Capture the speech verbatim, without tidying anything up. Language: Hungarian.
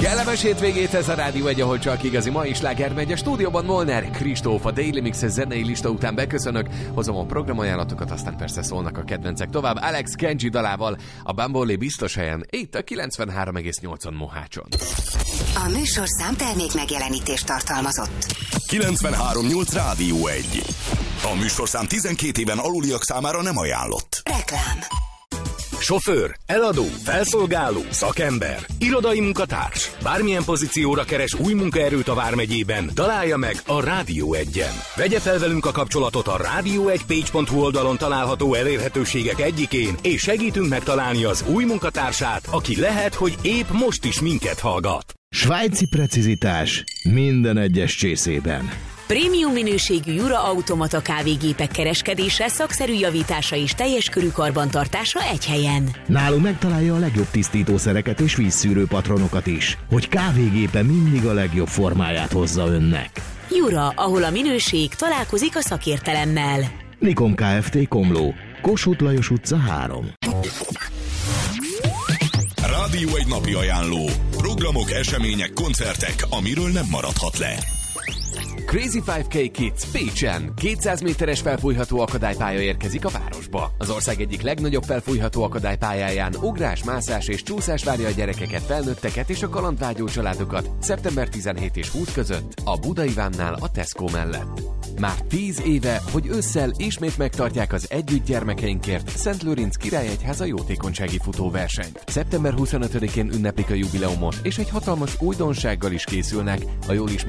Kellemes hétvégét ez a Rádió egy, ahol csak igazi mai sláger megy. A stúdióban Molnár Kristóf, a Daily Mix zenei lista után beköszönök. Hozom a programajánlatokat, aztán persze szólnak a kedvencek tovább. Alex Kenji dalával a Bambolé biztos helyen, itt a kilencvenhárom egész nyolcon Mohácson. A műsorszám termék megjelenítést tartalmazott. kilencvenhárom nyolc Rádió egy. A műsorszám tizenkét éven aluliak számára nem ajánlott. Reklám. Sofőr, eladó, felszolgáló, szakember, irodai munkatárs. Bármilyen pozícióra keres új munkaerőt a Vármegyében, találja meg a Rádió egyen. Vegye fel velünk a kapcsolatot a rádió egy page pont hu oldalon található elérhetőségek egyikén, és segítünk megtalálni az új munkatársát, aki lehet, hogy épp most is minket hallgat. Svájci precizitás minden egyes csészében. Prémium minőségű Jura automata kávégépek kereskedése, szakszerű javítása és teljes körű karbantartása egy helyen. Nálunk megtalálja a legjobb tisztítószereket és vízszűrő patronokat is, hogy kávégépe mindig a legjobb formáját hozza önnek. Jura, ahol a minőség találkozik a szakértelemmel. Nikon Kft. Komló, Kossuth Lajos utca három. Rádió egy napi ajánló. Programok, események, koncertek, amiről nem maradhat le. Crazy öt ká Kids Pécsen. kétszáz méteres felfújható akadálypálya érkezik a városba. Az ország egyik legnagyobb felfújható akadálypályáján ugrás, mászás és csúszás várja a gyerekeket, felnőtteket és a kalandvágyó családokat szeptember tizenhetedike és húszadika között a Budai Vámnál a Tesco mellett. Már tíz éve, hogy ősszel ismét megtartják az Együtt gyermekeinkért Szent Lőrinc Királyegyháza jótékonysági futóversenyt. szeptember huszonötödikén ünneplik a jubileumot, és egy hatalmas újdonsággal is készülnek. A jól ismert